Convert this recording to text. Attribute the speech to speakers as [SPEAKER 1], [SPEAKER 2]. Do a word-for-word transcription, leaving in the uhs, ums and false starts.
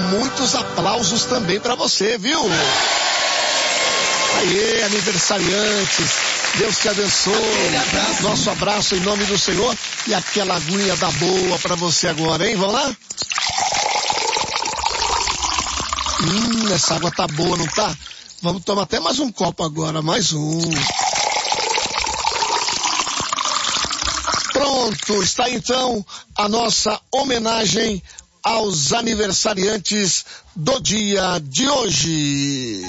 [SPEAKER 1] muitos aplausos também para você, viu? Aê, aniversariantes, Deus te abençoe. Abraço. Nosso abraço em nome do Senhor e aquela aguinha da boa para você agora, hein? Vamos lá? Hum, essa água tá boa, não tá? Vamos tomar até mais um copo agora, mais um. Pronto, está então a nossa homenagem aos aniversariantes do dia de hoje.